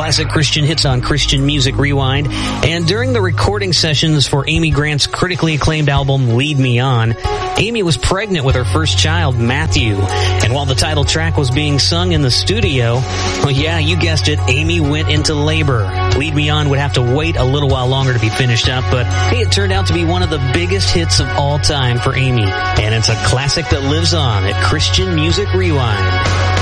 classic Christian hits on Christian Music Rewind. And during the recording sessions for Amy Grant's critically acclaimed album Lead Me On, Amy was pregnant with her first child, Matthew. And while the title track was being sung in the studio, well, yeah, you guessed it, Amy went into labor. Lead Me On would have to wait a little while longer to be finished up, but hey, it turned out to be one of the biggest hits of all time for Amy. And it's a classic that lives on at Christian Music Rewind.